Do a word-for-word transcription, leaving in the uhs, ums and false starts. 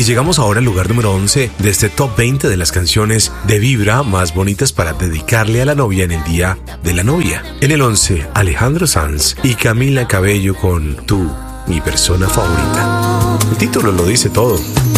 llegamos ahora al lugar número once de este top veinte de las canciones de vibra más bonitas para dedicarle a la novia en el día de la novia. En el once, Alejandro Sanz y Camila Cabello con Tú, mi persona favorita. El título lo dice todo.